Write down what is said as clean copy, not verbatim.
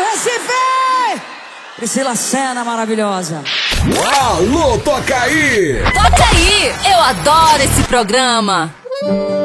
Recife! Priscila Senna, maravilhosa. Alô, toca aí! Toca aí! Eu adoro esse programa!